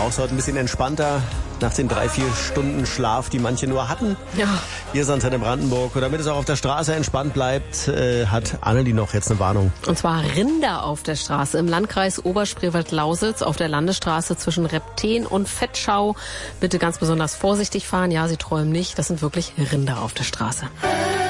brauchst heute ein bisschen entspannter nach den 3-4 Stunden Schlaf, die manche nur hatten. Ja. Hier ist Antenne Brandenburg. Und damit es auch auf der Straße entspannt bleibt, hat Annelie noch jetzt eine Warnung. Und zwar Rinder auf der Straße im Landkreis Oberspreewald-Lausitz auf der Landesstraße zwischen Repten und Vetschau. Bitte ganz besonders vorsichtig fahren. Ja, Sie träumen nicht. Das sind wirklich Rinder auf der Straße.